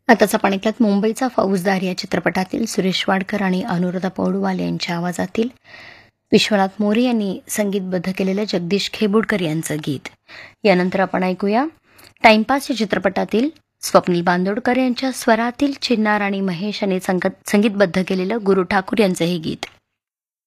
आताच आपण ऐकलात मुंबईचा फौजदार या चित्रपटातील सुरेश वाडकर आणि अनुराधा पौडवाल यांच्या आवाजातील विश्वनाथ मोरे यांनी संगीतबद्ध केलेलं जगदीश खेबुडकर यांचं गीत. यानंतर आपण ऐकूया टाइमपास या चित्रपटातील स्वप्नील बांदोडकर यांच्या स्वरातील चिन्नार आणि महेश यांनी संगीतबद्ध केलेलं गुरु ठाकूर यांचं हे गीत.